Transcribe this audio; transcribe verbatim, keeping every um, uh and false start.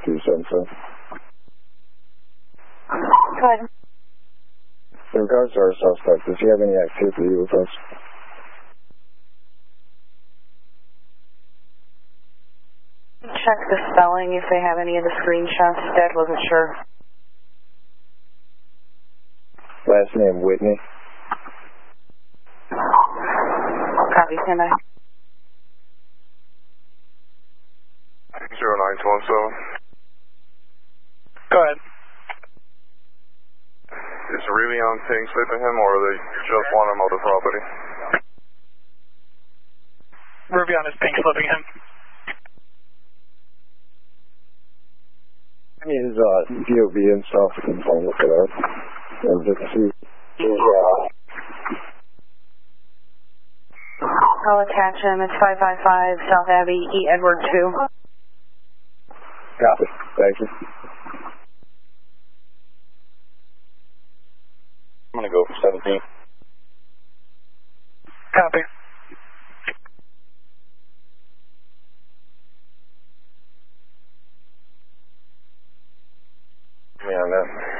two seven seven. Go ahead. In regards to our suspect, does he have any activity with us? Check the spelling if they have any of the screenshots. Dad wasn't sure. Last name Whitney. Copy, stand by. zero nine two one seven. Go ahead. Is Rivian pink slipping him, or they just want him out of property? Rivian is pink slipping him. I mean, his uh, D O B and stuff, you can phone look it up. And just see. Yeah. I'll attach him. It's five five five South Abbey, E. Edward two. Copy. Thank you. I'm going to go for seventeen. Copy. Yeah, man.